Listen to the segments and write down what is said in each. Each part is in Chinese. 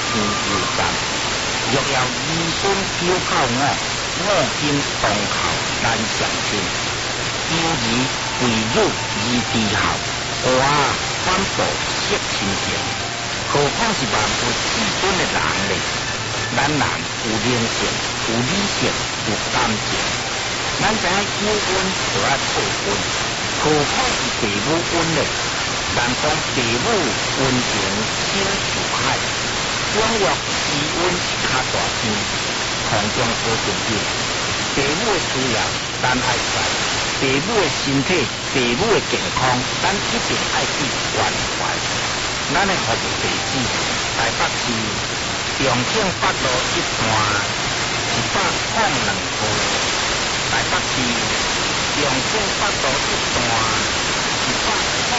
天有站，若要医孙九口我，我今当口难相亲。今日为汝而之后，我反哺惜亲情，何况是万不至尊的人呢？咱人有灵性，有理性，有感情。咱知影有恩就要报恩，何况是父母恩呢？人讲父母恩情深似海，倘若知恩是较大天，空中好重要。父母的需要，咱爱知；父母的身体、父母的健康，咱一定爱去关怀。咱的服务地址：台北市重庆北路1段102号。台北市重庆北路1段102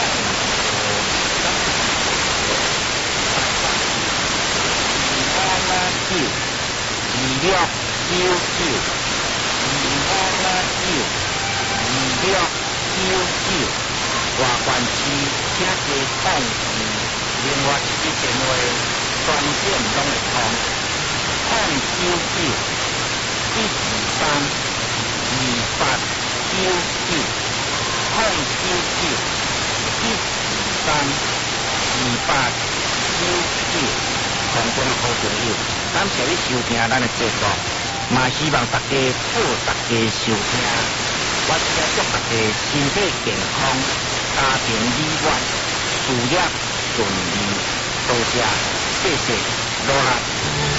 号。外关市请加控制，另外一支电话专线拢会通099-123-2899，空中好朋友，感谢你收听咱的节目，嘛希望大家好，大家收听。我只祝大家身体健康，家庭美满，事业顺利。多谢，谢谢，罗拉。